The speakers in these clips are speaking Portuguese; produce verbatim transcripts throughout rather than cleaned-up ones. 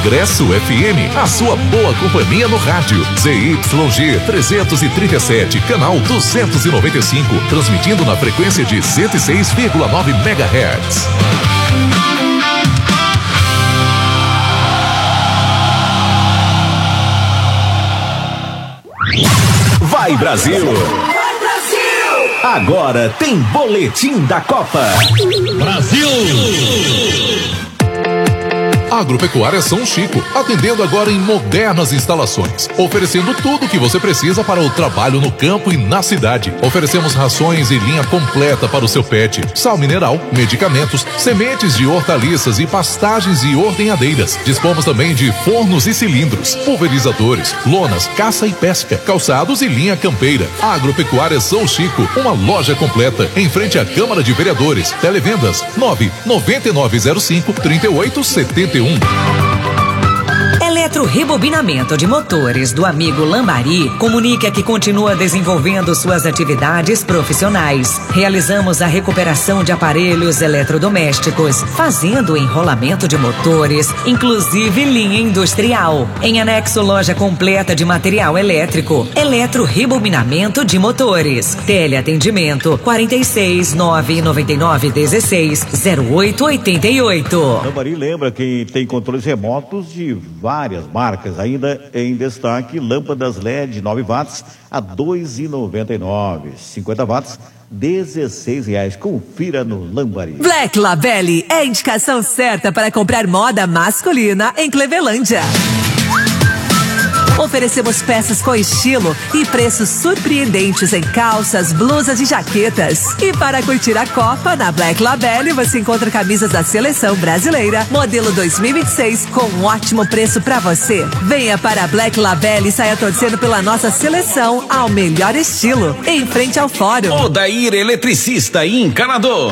Progresso F M, a sua boa companhia no rádio. Z Y G trezentos e trinta e sete, canal duzentos e noventa e cinco, transmitindo na frequência de cento e seis vírgula nove megahertz. Vai Brasil! Vai Brasil! Agora tem Boletim da Copa. Brasil! Agropecuária São Chico, atendendo agora em modernas instalações, oferecendo tudo o que você precisa para o trabalho no campo e na cidade. Oferecemos rações e linha completa para o seu pet, sal mineral, medicamentos, sementes de hortaliças e pastagens e ordenhadeiras. Dispomos também de fornos e cilindros, pulverizadores, lonas, caça e pesca, calçados e linha campeira. Agropecuária São Chico, uma loja completa em frente à Câmara de Vereadores. Televendas nove nove nove zero cinco, três oito sete um. Eletrorebobinamento de motores do amigo Lambari comunica que continua desenvolvendo suas atividades profissionais. Realizamos a recuperação de aparelhos eletrodomésticos, fazendo enrolamento de motores, inclusive linha industrial. Em anexo, loja completa de material elétrico. Eletrorebobinamento de motores. Teleatendimento quarenta e seis, nove nove nove, dezesseis, zero oito oitenta e oito. Lambari lembra que tem controles remotos de várias marcas, ainda em destaque, lâmpadas L E D nove watts a dois reais e noventa e nove centavos, cinquenta watts dezesseis reais. Confira no Lambari. Black Label é a indicação certa para comprar moda masculina em Clevelândia. Oferecemos peças com estilo e preços surpreendentes em calças, blusas e jaquetas. E para curtir a Copa, na Black Label você encontra camisas da Seleção Brasileira, modelo dois mil e vinte e seis, com um ótimo preço para você. Venha para a Black Label e saia torcendo pela nossa seleção ao melhor estilo, em frente ao Fórum. Odair Eletricista e Encanador,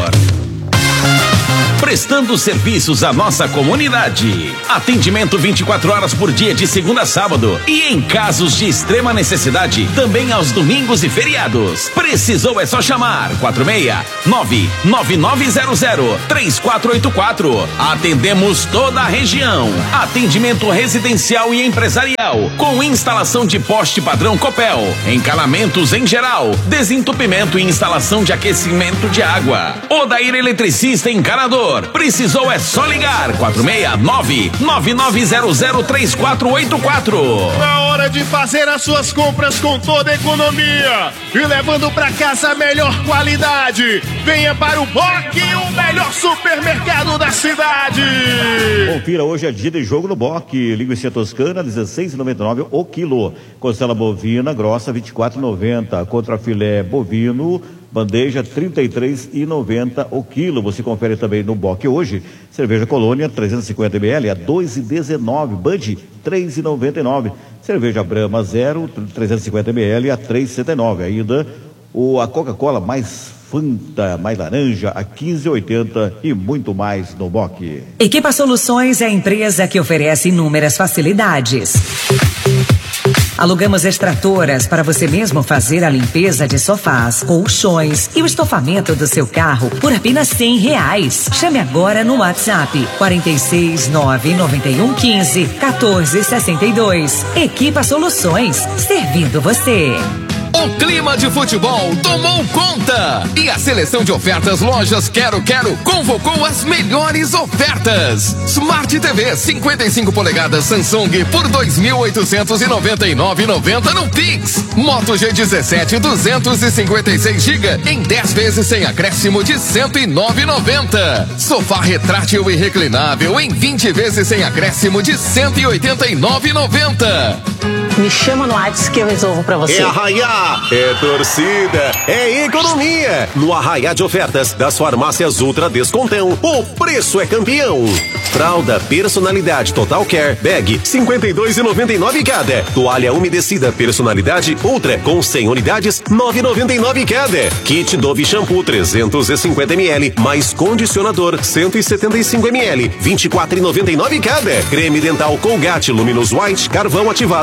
prestando serviços à nossa comunidade. Atendimento vinte e quatro horas por dia, de segunda a sábado. E em casos de extrema necessidade, também aos domingos e feriados. Precisou é só chamar quatro seis nove nove nove zero zero três quatro oito quatro. Atendemos toda a região. Atendimento residencial e empresarial, com instalação de poste padrão Copel, encanamentos em geral, desentupimento e instalação de aquecimento de água. Odair Eletricista e Encanador. Precisou é só ligar quatro seis nove nove nove zero zero três quatro oito quatro. Na hora de fazer as suas compras com toda a economia e levando pra casa a melhor qualidade, venha para o B O C, o melhor supermercado da cidade. Confira hoje a dia de jogo no B O C. Linguiça toscana dezesseis reais e noventa e nove centavos o quilo. Costela bovina grossa vinte e quatro reais e noventa centavos. Contra filé bovino bandeja trinta e três reais e noventa centavos o quilo. Você confere também no B O C hoje. Cerveja Colônia trezentos e cinquenta mililitros a dois reais e dezenove centavos. Bud três reais e noventa e nove centavos. Cerveja Brahma Zero trezentos e cinquenta mililitros a três reais e setenta e nove centavos. Ainda o, a Coca-Cola mais Fanta, mais laranja a quinze reais e oitenta centavos e muito mais no B O C. Equipa Soluções é a empresa que oferece inúmeras facilidades. Alugamos extratoras para você mesmo fazer a limpeza de sofás, colchões e o estofamento do seu carro por apenas cem reais. Chame agora no WhatsApp quarenta e seis, nove nove um, quinze, quatorze, sessenta e dois. Equipa Soluções, servindo você. O clima de futebol tomou conta e a seleção de ofertas Lojas Quero Quero convocou as melhores ofertas. Smart T V cinquenta e cinco polegadas Samsung por dois mil oitocentos e noventa e nove reais e noventa centavos no Pix. Moto G dezessete duzentos e cinquenta e seis gigabytes em dez vezes sem acréscimo de cento e nove reais e noventa centavos. Sofá retrátil e reclinável em vinte vezes sem acréscimo de cento e oitenta e nove reais e noventa centavos. Me chama no WhatsApp que eu resolvo pra você. É Arraiá, é torcida, é economia. No Arraiá de ofertas das farmácias Ultra Descontão, o preço é campeão. Fralda Personalidade Total Care Bag cinquenta e dois reais e noventa e nove centavos cada. Toalha umedecida Personalidade Ultra com cem unidades nove reais e noventa e nove centavos cada. Kit Dove Shampoo trezentos e cinquenta mililitros mais condicionador cento e setenta e cinco mililitros vinte e quatro reais e noventa e nove centavos cada. Creme dental Colgate Luminous White carvão ativado setenta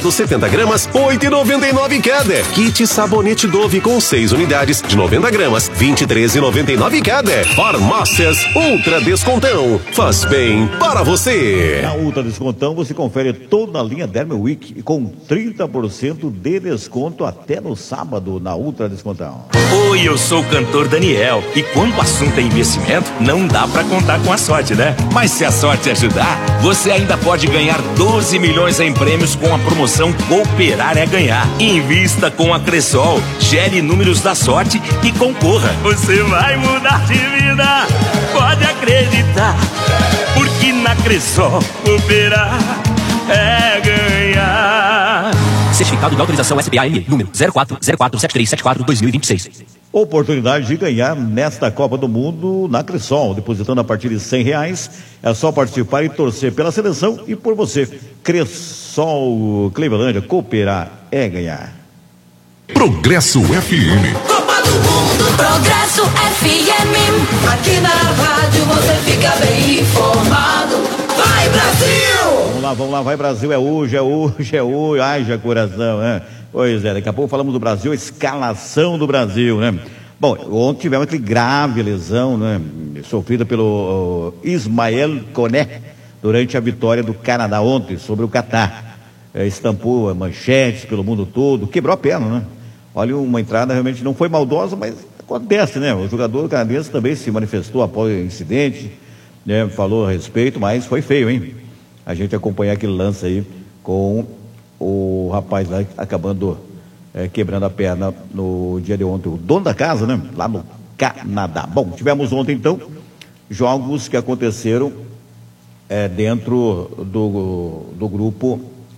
noventa gramas, oito e noventa e nove cada. Kit sabonete Dove com seis unidades de noventa gramas, vinte e três e noventa e nove cada. Farmácias Ultra Descontão. Faz bem para você. Na Ultra Descontão você confere toda a linha Derma Week com trinta por cento de desconto até no sábado na Ultra Descontão. Oi, eu sou o cantor Daniel e quando o assunto é investimento, não dá pra contar com a sorte, né? Mas se a sorte ajudar, você ainda pode ganhar doze milhões em prêmios com a promoção Cooperar é Ganhar. Invista com a Cressol, gere números da sorte e concorra. Você vai mudar de vida, pode acreditar, porque na Cressol cooperar é ganhar. Certificado de autorização S P A M, número zero quatro zero quatro sete três sete quatro dois mil e vinte e seis. Oportunidade de ganhar nesta Copa do Mundo na Cressol, depositando a partir de cem reais. É só participar e torcer pela seleção e por você. Cressol, Clevelândia, cooperar é ganhar. Progresso F M. Copa do Mundo, Progresso F M. Aqui na rádio você fica bem informado. Vai, Brasil! Vamos lá, vamos lá, vai Brasil, é hoje, é hoje, é hoje, haja coração, né? Pois é, daqui a pouco falamos do Brasil, a escalação do Brasil, né? Bom, ontem tivemos aquele grave lesão, né? Sofrida pelo uh, Ismael Koné durante a vitória do Canadá ontem sobre o Catar. É, estampou manchetes pelo mundo todo, quebrou a perna, né? Olha, uma entrada realmente não foi maldosa, mas acontece, né? O jogador canadense também se manifestou após o incidente, né? Falou a respeito, mas foi feio, hein? A gente acompanhar aquele lance aí com o rapaz lá acabando é, quebrando a perna no dia de ontem, o dono da casa, né? Lá no Canadá. Bom, tivemos ontem então jogos que aconteceram é, dentro do, do grupo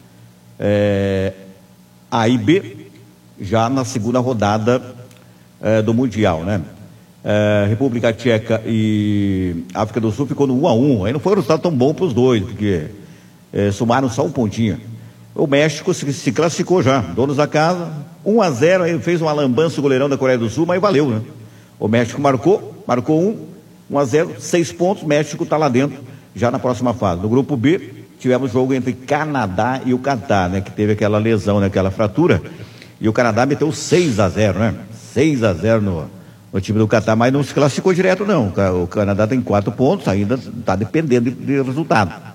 é, A e B, já na segunda rodada é, do Mundial, né? É, República Tcheca e África do Sul ficou no um a um. Aí não foi um resultado tão bom para os dois, porque é, somaram só um pontinho. O México se, se classificou já, donos da casa, um a zero, aí fez uma lambança o goleirão da Coreia do Sul, mas valeu, né? O México marcou, marcou um, um a zero, seis pontos, México está lá dentro, já na próxima fase. No grupo B, tivemos jogo entre Canadá e o Catar, né? Que teve aquela lesão, né? Aquela fratura, e o Canadá meteu seis a zero, né? seis a zero no, no time do Catar, mas não se classificou direto, não. O Canadá tem quatro pontos, ainda está dependendo de, de resultado.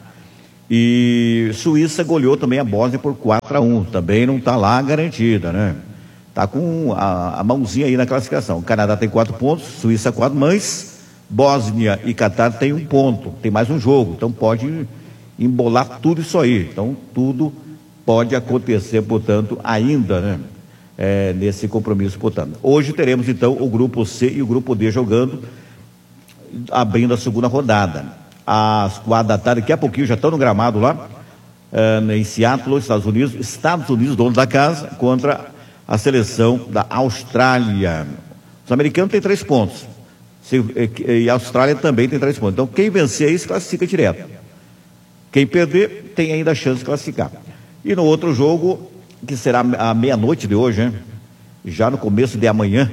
E Suíça goleou também a Bósnia por quatro a um, também não está lá garantida, né? Está com a, a mãozinha aí na classificação. O Canadá tem quatro pontos, Suíça quatro, mas Bósnia e Catar tem um ponto, tem mais um jogo, então pode embolar tudo isso aí. Então tudo pode acontecer, portanto, ainda, né? É, nesse compromisso, portanto. Hoje teremos então o grupo C e o grupo D jogando, abrindo a segunda rodada. Às quatro da tarde, daqui a pouquinho já estão no gramado lá, uh, em Seattle, Estados Unidos, Estados Unidos, dono da casa, contra a seleção da Austrália. Os americanos têm três pontos, Se, e a Austrália também tem três pontos. Então, quem vencer aí se classifica direto. Quem perder tem ainda a chance de classificar. E no outro jogo, que será à meia-noite de hoje, né? Já no começo de amanhã,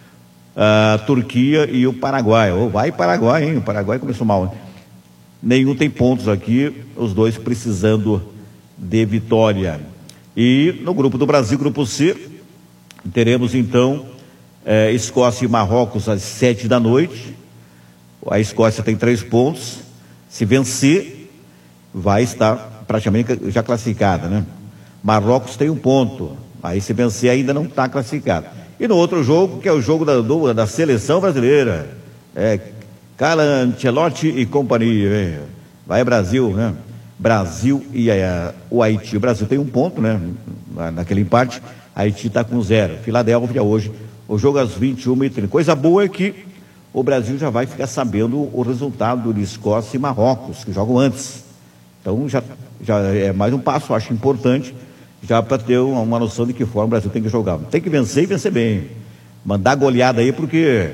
a Turquia e o Paraguai. Oh, vai Paraguai, hein? O Paraguai começou mal, né? Nenhum tem pontos aqui, os dois precisando de vitória. E no grupo do Brasil, grupo C, teremos então eh, Escócia e Marrocos às sete da noite. A Escócia tem três pontos, se vencer vai estar praticamente já classificada, né? Marrocos tem um ponto, aí se vencer ainda não está classificado. E no outro jogo, que é o jogo da, do, da seleção brasileira, é Carlo Ancelotti e companhia, hein? Vai Brasil, né? Brasil e a, o Haiti. O Brasil tem um ponto, né? Naquele empate, Haiti está com zero. Filadélfia hoje, o jogo às vinte e uma e trinta. Coisa boa é que o Brasil já vai ficar sabendo o resultado de Escócia e Marrocos, que jogam antes. Então já, já é mais um passo, acho importante, já para ter uma, uma noção de que forma o Brasil tem que jogar. Tem que vencer e vencer bem. Mandar goleada aí, porque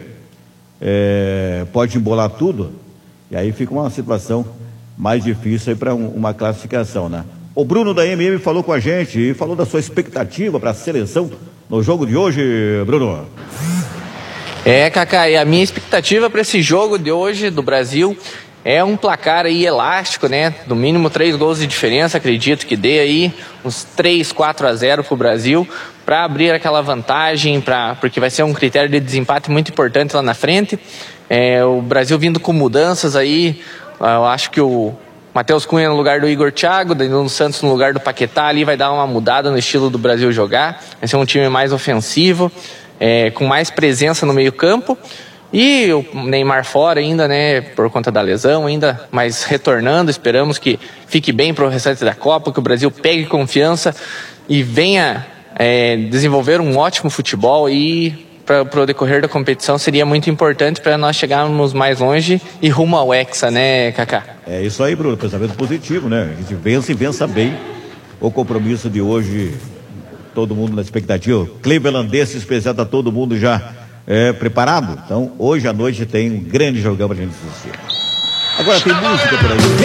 É, pode embolar tudo, e aí fica uma situação mais difícil aí para um, uma classificação, né? O Bruno da M M falou com a gente e falou da sua expectativa para a seleção no jogo de hoje, Bruno. É, Cacá, e a minha expectativa para esse jogo de hoje do Brasil É um placar aí elástico, né? No mínimo três gols de diferença, acredito que dê aí uns três, quatro a zero pro Brasil, para abrir aquela vantagem, pra, porque vai ser um critério de desempate muito importante lá na frente. É, o Brasil vindo com mudanças aí, eu acho que o Matheus Cunha no lugar do Igor Thiago, Danilo Santos no lugar do Paquetá ali vai dar uma mudada no estilo do Brasil jogar. Vai ser um time mais ofensivo, é, com mais presença no meio campo. E o Neymar fora ainda, né, por conta da lesão ainda, mas retornando, esperamos que fique bem para o restante da Copa, que o Brasil pegue confiança e venha é, desenvolver um ótimo futebol e para o decorrer da competição seria muito importante para nós chegarmos mais longe e rumo ao Hexa, né, Kaká? É isso aí, Bruno, pensamento positivo, né? A gente vença e vença bem o compromisso de hoje, todo mundo na expectativa. Clevelandense especial, tá todo mundo já É, preparado? Então, hoje à noite tem um grande jogão pra gente assistir. Agora tem música por aí.